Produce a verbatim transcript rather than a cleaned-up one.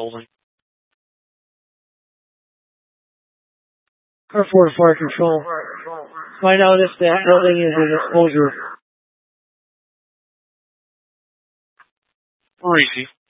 building. Car four to fire control. Find out if that building is an exposure. We're easy.